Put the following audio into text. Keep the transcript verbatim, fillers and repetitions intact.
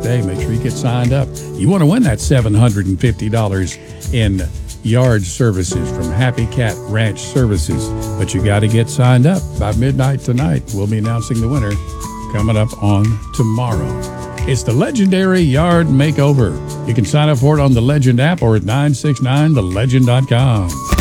day. Make sure you get signed up. You want to win that seven hundred fifty dollars in yard services from Happy Cat Ranch Services. But you got to get signed up by midnight tonight. We'll be announcing the winner coming up on tomorrow. It's the Legendary Yard Makeover. You can sign up for it on the Legend app or at nine six nine the legend dot com.